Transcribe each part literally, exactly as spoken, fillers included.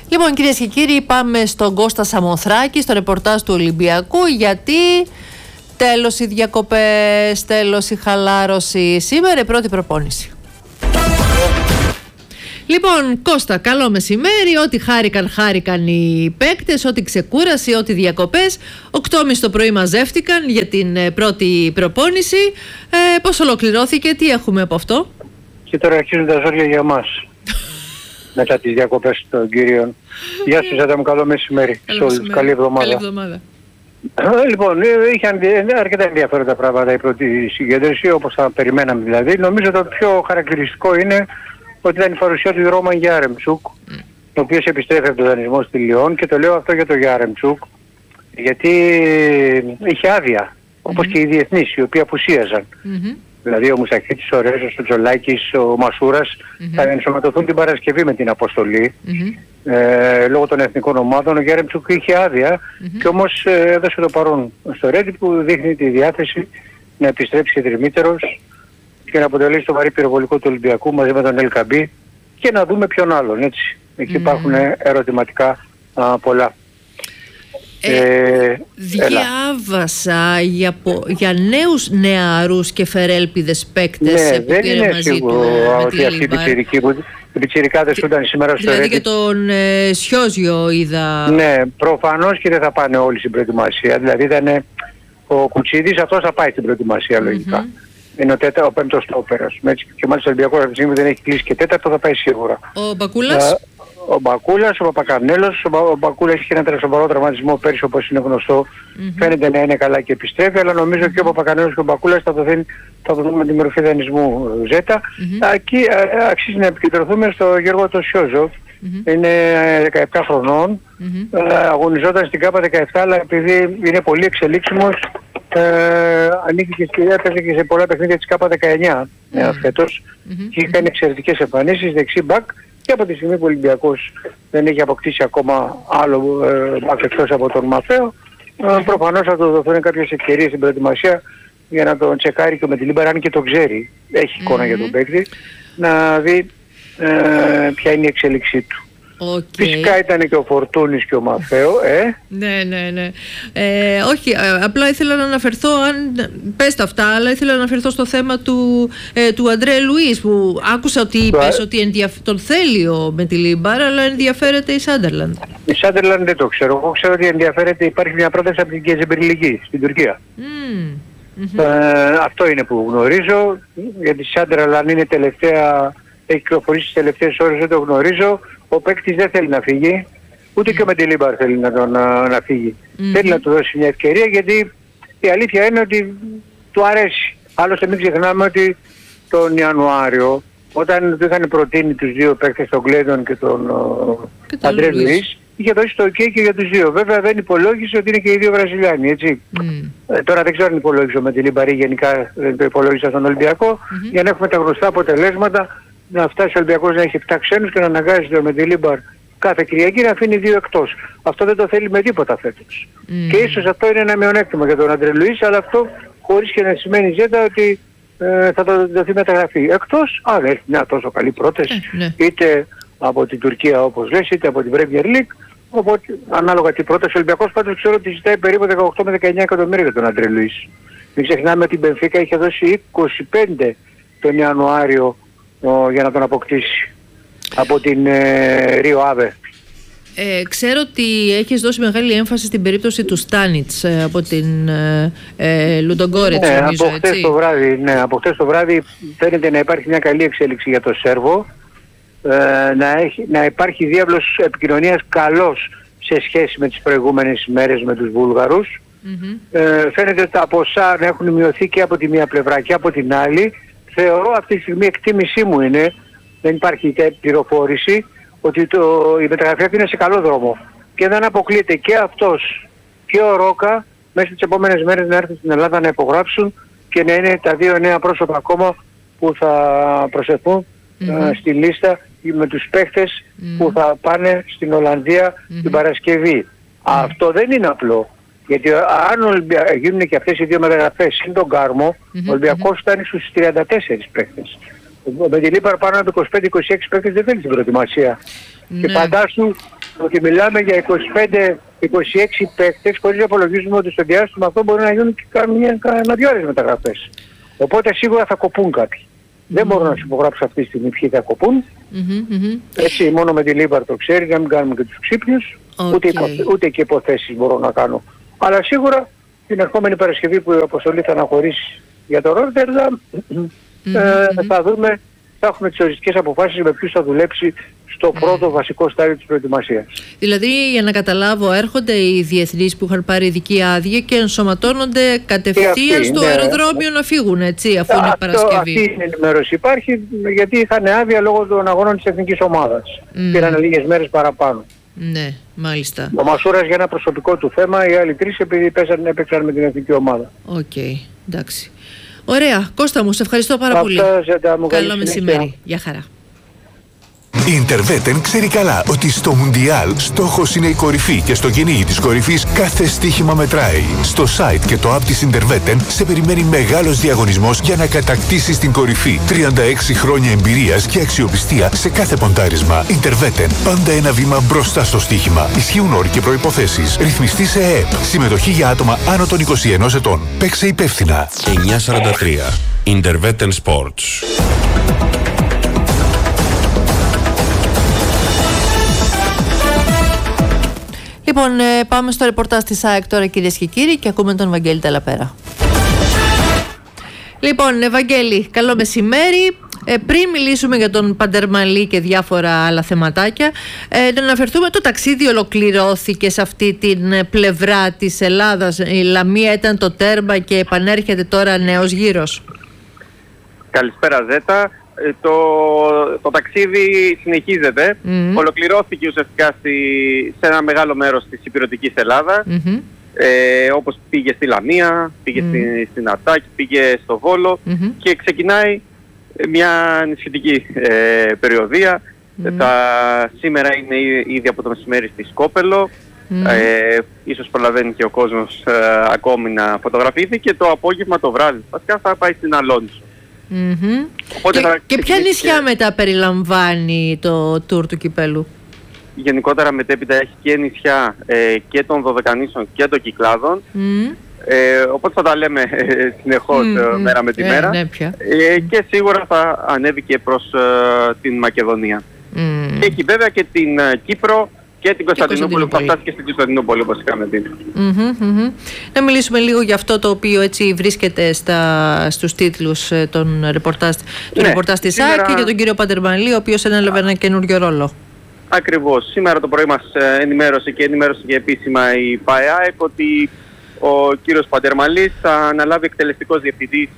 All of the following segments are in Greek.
Λοιπόν, κυρίες και κύριοι, πάμε στον Κώστα Σαμοθράκη, στο ρεπορτάζ του Ολυμπιακού, γιατί τέλος οι διακοπές, τέλος η χαλάρωση. Σήμερα η πρώτη προπόνηση. Λοιπόν, Κώστα, καλό μεσημέρι. Ό,τι χάρηκαν, χάρηκαν οι παίκτες, ό,τι ξεκούραση, ό,τι διακοπές. οκτώ και μισή το πρωί μαζεύτηκαν για την πρώτη προπόνηση. Ε, πώς ολοκληρώθηκε, τι έχουμε από αυτό? Και τώρα αρχίζουν τα ζόρια για μας. Μετά τις διακοπές των κυρίων. Γεια σας, Adam, καλό μεσημέρι σε όλους. Καλή εβδομάδα. Καλή εβδομάδα. Λοιπόν, είχαν αρκετά ενδιαφέροντα πράγματα η πρώτη συγκέντρωση, όπως θα περιμέναμε δηλαδή. Νομίζω το πιο χαρακτηριστικό είναι ότι ήταν η παρουσία του Ρόμαν Γιάρεμτσουκ, mm. ο οποίος επιστρέφει από τον δανεισμό στη Λιόν, και το λέω αυτό για τον Γιάρεμτσουκ, γιατί είχε άδεια, όπως mm-hmm. και οι διεθνείς, οι οποίοι απουσίαζαν. Mm-hmm. Δηλαδή ο Μουσακίτης, ο Ρέζος, ο Τζολάκης, ο Μασούρας mm-hmm. θα ενσωματωθούν την Παρασκευή με την αποστολή. Mm-hmm. Ε, λόγω των εθνικών ομάδων. Ο Γιάρεμτσουκ είχε άδεια mm-hmm. και όμως ε, έδωσε το παρόν στο Ρέντι, που δείχνει τη διάθεση να επιστρέψει τριμήτερος και να αποτελέσει το βαρύ πυροβολικό του Ολυμπιακού μαζί με τον Ελκαμπή και να δούμε ποιον άλλον, έτσι. Εκεί mm-hmm. υπάρχουν ερωτηματικά α, πολλά. Ε, ε, διάβασα για, για νέους νεαρούς και φερέλπιδες παίκτες ναι, που πήρε μαζί του με τη Λίμπαρ. Οι πιτσιρικάδες ήταν σήμερα στο Δηλαδή Ρέντι. και τον ε, Σιόζιο είδα. Ναι, προφανώς και δεν θα πάνε όλοι στην προετοιμασία. Δηλαδή ήταν ο Κουτσίδης, αυτός θα πάει στην προετοιμασία λογικά. Mm-hmm. Είναι ο, τέτα, ο πέμπτος στόπερας. Και μάλιστα ο Ολυμπιακός αυτή τη στιγμή δεν έχει κλείσει και τέταρτο, θα πάει σίγουρα. Ο Μπακούλας. Uh, ο Μπακούλας, ο Παπακαρνέλος. Ο, Μπα, ο Μπακούλας είχε ένα σοβαρό τραυματισμό πέρυσι, όπως είναι γνωστό. Mm-hmm. Φαίνεται να είναι καλά και επιστρέφει, αλλά νομίζω mm-hmm. και ο Παπακαρνέλος και ο Μπακούλας θα το, δει, θα το δούμε με τη μορφή δανεισμού Ζέτα. Mm-hmm. Εκεί αξίζει να επικεντρωθούμε στο Γιώργο το Σιόζο. Mm-hmm. Είναι δεκαεπτά χρονών, mm-hmm. ε, αγωνιζόταν στην ΚΑΠΑ δεκαεπτά, αλλά επειδή είναι πολύ εξελίξιμος, ε, ανήκει και στη διάθεση και σε πολλά παιχνίδια της ΚΑΠΑ δεκαεννιά mm-hmm. ε, φέτος mm-hmm. και είχε κάνει εξαιρετικές εμφανίσεις, δεξί μπακ, και από τη στιγμή που ο Ολυμπιακός δεν έχει αποκτήσει ακόμα άλλο ε, μπακ εκτός από τον Μαφαίο, ε, προφανώς θα του δοθούν κάποιες ευκαιρίες στην προετοιμασία για να τον τσεκάρει και με τη Λίμπαρ, αν και το ξέρει, έχει εικόνα mm-hmm. για τον παίκτη, να δει Ε, ποια είναι η εξέλιξή του. Okay. Φυσικά ήταν και ο Φορτούνης και ο Μαφαίο, ε. Ναι, ναι, ναι. Ε, όχι, απλά ήθελα να αναφερθώ, αν πες τα αυτά, αλλά ήθελα να αναφερθώ στο θέμα του, ε, του Αντρέ Λουίς, που άκουσα ότι είπες ότι ενδιαφ... τον θέλει ο με τη Λίμπαρ, αλλά ενδιαφέρεται η Σάντερλαντ. Η Σάντερλαντ δεν το ξέρω. Εγώ ξέρω ότι ενδιαφέρεται, υπάρχει μια πρόταση από την Γκεζεμπερλική στην Τουρκία. Mm. Mm-hmm. Ε, αυτό είναι που γνωρίζω, γιατί η Σάντερλαντ είναι τελευταία, έχει κυκλοφορήσει τις τελευταίες ώρες, δεν το γνωρίζω. Ο παίκτης δεν θέλει να φύγει, ούτε mm. και ο Μεντιλίμπαρ θέλει να, τον, να, να φύγει. Mm. Θέλει να του δώσει μια ευκαιρία, γιατί η αλήθεια είναι ότι του αρέσει. Άλλωστε μην ξεχνάμε ότι τον Ιανουάριο, όταν του είχαν προτείνει τους δύο παίκτες, τον Γκλέντον και τον Αντρέ Λουίς, είχε δώσει το OK και για τους δύο. Βέβαια δεν υπολόγισε ότι είναι και οι δύο Βραζιλιάνοι, έτσι. Mm. Ε, τώρα δεν ξέρω αν υπολόγισε ο Μεντιλίμπαρ ή γενικά δεν το υπολόγισε στον Ολυμπιακό, mm-hmm. για να έχουμε τα γνωστά αποτελέσματα. Να φτάσει ο Ολυμπιακός να έχει επτά ξένους και να αναγκάζεται ο Μεντιλίμπαρ κάθε Κυριακή να αφήνει δύο εκτός. Αυτό δεν το θέλει με τίποτα φέτος. Mm. Και ίσως αυτό είναι ένα μειονέκτημα για τον Αντρέ Λουίς, αλλά αυτό χωρίς και να σημαίνει Ζέτα ότι ε, θα το δοθεί μεταγραφή. Εκτός αν έχει μια τόσο καλή πρόταση, mm, ναι. είτε από την Τουρκία όπως λες, είτε από την Premier League, οπότε ανάλογα την πρόταση. Ο Ολυμπιακός πάντως ξέρω ότι ζητάει περίπου δεκαοκτώ με δεκαεννιά εκατομμύρια για τον Αντρέ Λουίς. Μην ξεχνάμε ότι η Μπενφίκα είχε δώσει είκοσι πέντε τον Ιανουάριο Ο, για να τον αποκτήσει από την ε, Ρίο Άβε. Ε, ξέρω ότι έχεις δώσει μεγάλη έμφαση στην περίπτωση του Στάνιτς ε, από την ε, ε, Λουντογκόρετς, ναι, νομίζω, από χτες έτσι. Το βράδυ, ναι, από χτες το βράδυ φαίνεται να υπάρχει μια καλή εξέλιξη για το Σέρβο, ε, να, έχει, να υπάρχει διάβλος επικοινωνίας καλός σε σχέση με τις προηγούμενες μέρες με τους Βούλγαρους. Mm-hmm. Ε, φαίνεται ότι τα ποσά να έχουν μειωθεί και από τη μία πλευρά και από την άλλη. Θεωρώ αυτή τη στιγμή, εκτίμησή μου είναι, δεν υπάρχει και πληροφόρηση, ότι το, η μεταγραφή αυτή είναι σε καλό δρόμο. Και δεν αποκλείεται και αυτός και ο Ρόκα μέσα στις επόμενες μέρες να έρθουν στην Ελλάδα να υπογράψουν και να είναι τα δύο νέα πρόσωπα ακόμα που θα προσθεθούν mm-hmm. uh, στη λίστα με τους παίχτες mm-hmm. που θα πάνε στην Ολλανδία mm-hmm. την Παρασκευή. Mm-hmm. Αυτό δεν είναι απλό. Γιατί αν γίνουν και αυτές οι δύο μεταγραφές συν τον Κάρμο, mm-hmm, ο Ολυμπιακός mm-hmm. φτάνει στους τριάντα τέσσερις παίκτες. Ο Μεντιλίμπαρ πάνω από είκοσι πέντε είκοσι έξι παίκτες δεν θέλει την προετοιμασία. Mm-hmm. Και φαντάσου ότι μιλάμε για είκοσι πέντε είκοσι έξι παίκτες, χωρίς να υπολογίζουμε ότι στο διάστημα αυτό μπορεί να γίνουν και κανένα δυο άλλες μεταγραφές. Οπότε σίγουρα θα κοπούν κάποιοι. Mm-hmm. Δεν μπορώ να σου υπογράψω αυτή τη στιγμή ποιοι θα κοπούν. Mm-hmm, mm-hmm. Έτσι, μόνο με τη Λίβαρ το ξέρει, να μην κάνουμε και τους ξύπνιους. Okay. Ούτε, ούτε και υποθέσεις μπορώ να κάνω. Αλλά σίγουρα την ερχόμενη Παρασκευή που η αποστολή θα αναχωρήσει για το Ρότερνταμ, mm-hmm, ε, mm-hmm. θα δούμε, θα έχουμε τις οριστικές αποφάσεις με ποιους θα δουλέψει στο πρώτο βασικό στάδιο της προετοιμασίας. Δηλαδή, για να καταλάβω, έρχονται οι διεθνείς που είχαν πάρει ειδική άδεια και ενσωματώνονται κατευθείαν στο ναι. αεροδρόμιο να φύγουν, έτσι, αφού αυτό, είναι Παρασκευή. Αυτή η ενημέρωση υπάρχει, γιατί είχαν άδεια λόγω των αγώνων της εθνικής ομάδας. Mm. Πήραν λίγες μέρες παραπάνω. Ναι, μάλιστα. Ο Μασούρας για ένα προσωπικό του θέμα, οι άλλοι τρεις επειδή πέσαν, έπαιξαν με την εθνική ομάδα. Οκ, okay, εντάξει. Ωραία, Κώστα μου, σε ευχαριστώ πάρα πολύ. Καλό μεσημέρι. Γεια χαρά. Η Interveten ξέρει καλά ότι στο Μουντιάλ στόχος είναι η κορυφή και στο κυνήγι της κορυφής κάθε στοίχημα μετράει. Στο site και το app της Interveten σε περιμένει μεγάλος διαγωνισμός για να κατακτήσεις την κορυφή. τριάντα έξι χρόνια εμπειρίας και αξιοπιστία σε κάθε ποντάρισμα. Interveten, πάντα ένα βήμα μπροστά στο στοίχημα. Ισχύουν όροι και προϋποθέσεις. Ρυθμιστή σε ΕΕΠ. Συμμετοχή για άτομα άνω των είκοσι ενός ετών. Παίξε υπεύθυνα. εννιακόσια σαράντα τρία Interveten Sports. Λοιπόν, πάμε στο ρεπορτάζ της ΑΕΚ τώρα, κυρίες και κύριοι, και ακούμε τον Βαγγέλη Τελαπέρα. Λοιπόν, Ευαγγέλη, καλό μεσημέρι. Ε, πριν μιλήσουμε για τον Παντερμαλή και διάφορα άλλα θεματάκια, ε, να αναφερθούμε, το ταξίδι ολοκληρώθηκε σε αυτή την πλευρά της Ελλάδας. Η Λαμία ήταν το τέρμα και επανέρχεται τώρα νέος γύρος. Καλησπέρα Ζέτα. Το, το ταξίδι συνεχίζεται. Mm-hmm. Ολοκληρώθηκε ουσιαστικά στη, σε ένα μεγάλο μέρος της υπηρωτικής Ελλάδας. Mm-hmm. Ε, όπως πήγε στη Λαμία, πήγε mm-hmm. στην, στην Αττάκη, πήγε στο Βόλο mm-hmm. και ξεκινάει μια νησιωτική ε, περιοδία. Mm-hmm. Τα, σήμερα είναι ήδη από το μεσημέρι στη Σκόπελο. Mm-hmm. Ε, ίσως προλαβαίνει και ο κόσμος ε, ακόμη να φωτογραφηθεί και το απόγευμα, το βράδυ βασικά, θα πάει στην Αλόνισο. Mm-hmm. Και, και ποια νησιά και... μετά περιλαμβάνει το tour του κυπέλου? Γενικότερα μετέπειτα έχει και νησιά ε, και των Δωδεκανήσων και των Κυκλάδων. Mm. Ε, οπότε θα τα λέμε ε, συνεχώς mm-hmm. μέρα με τη ε, μέρα. Ναι, ε, και σίγουρα θα ανέβει και προς ε, την Μακεδονία. Mm. Και έχει βέβαια και την ε, Κύπρο και την Κωνσταντινούπολη, που θα φτάσει και στην Κωνσταντινούπολη, όπως είχαμε δει. Mm-hmm, mm-hmm. Να μιλήσουμε λίγο για αυτό το οποίο έτσι βρίσκεται στα, στους τίτλους των ρεπορτάζ, του ναι, ρεπορτάζ της σήμερα... ΑΕΚ και για τον κύριο Παντερμαλή, ο οποίος ανέλαβε ένα καινούριο ρόλο. Ακριβώς. Σήμερα το πρωί μας ενημέρωσε και ενημέρωσε και επίσημα η ΠΑΕΑΕΚ ότι ο κύριος Παντερμαλής θα αναλάβει εκτελεστικός διευθυντής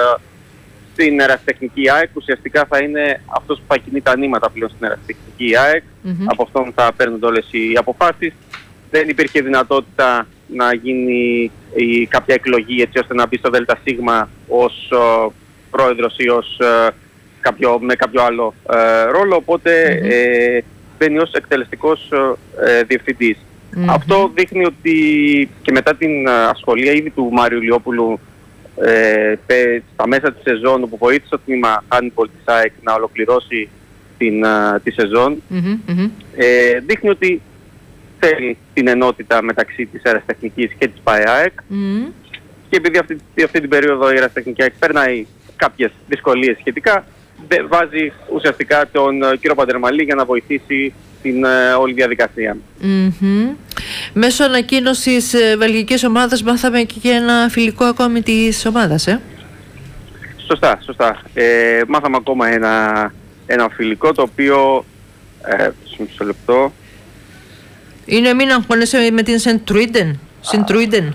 στην Ερασιτεχνική ΑΕΚ. Ουσιαστικά θα είναι αυτός που θα κινεί τα νήματα πλέον στην Ερασιτεχνική ΑΕΚ. Mm-hmm. Από αυτόν θα παίρνονται όλες οι αποφάσεις. Δεν υπήρχε δυνατότητα να γίνει η, κάποια εκλογή έτσι ώστε να μπει στο ΔΣ ως uh, πρόεδρος ή ως, uh, κάποιο, με κάποιο άλλο uh, ρόλο. Οπότε mm-hmm. ε, μπαίνει ως εκτελεστικός uh, ε, διευθυντής. Mm-hmm. Αυτό δείχνει ότι και μετά την uh, ασχολία ήδη του Μάριου Ηλιόπουλου Ε, στα μέσα της σεζόν, που βοήθησε το τμήμα handball της ΑΕΚ να ολοκληρώσει την, uh, τη σεζόν, mm-hmm, mm-hmm. Ε, δείχνει ότι θέλει την ενότητα μεταξύ της Ερασιτεχνικής και της ΠΑΕΑΕΚ mm-hmm. και επειδή αυτή, αυτή την περίοδο η Ερασιτεχνική ΑΕΚ περνάει κάποιες δυσκολίες σχετικά, βάζει ουσιαστικά τον uh, κύριο Παντερμαλή για να βοηθήσει την uh, όλη διαδικασία. Mm-hmm. Μέσω ανακοίνωσης ε, βελγικής ομάδας μάθαμε και ένα φιλικό ακόμη της ομάδας, ε? Σωστά, σωστά. Ε, μάθαμε ακόμα ένα, ένα φιλικό το οποίο... Ε, μισό λεπτό. Είναι μην αγχώνεσαι με την Σεντρούιντεν. Σεντρούιντεν.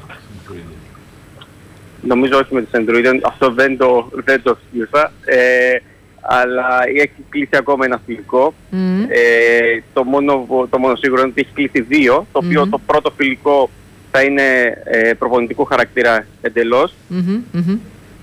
Νομίζω όχι με την Σεντρούιντεν. Αυτό δεν το, δεν το σκύφα. Ε, αλλά έχει κλείσει ακόμα ένα φιλικό. Mm. Ε, το, μόνο, το μόνο σίγουρο είναι ότι έχει κλείσει δύο, το οποίο mm. το πρώτο φιλικό θα είναι ε, προπονητικού χαρακτήρα εντελώς. Mm-hmm, mm-hmm.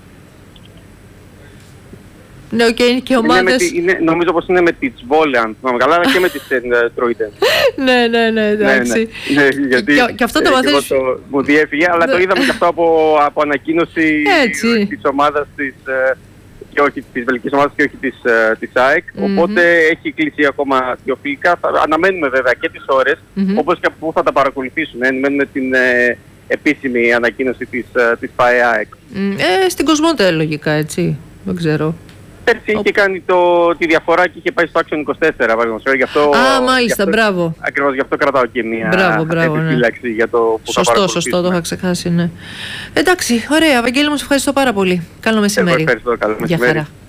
Ναι, okay, και ομάδες... Είναι, είναι, νομίζω πως είναι με τη Τσβόλε, αν θυμάμαι καλά, αλλά και με τη Τρόιντεν. ναι, ναι, ναι, εντάξει. Ναι, ναι, ναι, γιατί και, και αυτό το μαθαίνεις... Το, μου διέφυγε, αλλά το είδαμε και αυτό από, από ανακοίνωση της ομάδας της... και όχι της βελγικής ομάδας και όχι της, ε, της ΑΕΚ. Mm-hmm. Οπότε έχει κλείσει ακόμα δύο φιλικά. Θα αναμένουμε βέβαια και τις ώρες, mm-hmm. όπως και από πού θα τα παρακολουθήσουμε. Αναμένουμε την ε, επίσημη ανακοίνωση της, ε, της ΠΑΕ-ΑΕΚ. Mm, ε, στην Κοσμοτέ λογικά, έτσι. Δεν ξέρω. Πέρσι είχε κάνει το, τη διαφορά και είχε πάει στο Action είκοσι τέσσερα, παραδείγματος. Γι' αυτό, Α, μάλιστα, γι αυτό, μπράβο. Ακριβώς, γι' αυτό κρατάω και μια μπράβο, μπράβο, επιφύλαξη ναι. για το που σωστό, θα παρακολουθήσουμε. Σωστό, το είχα ξεχάσει, ναι. Εντάξει, ωραία. Βαγγέλη μου, σε ευχαριστώ πάρα πολύ. Καλό μεσημέρι. Εγώ ευχαριστώ, καλό μεσημέρι. Γεια χαρά.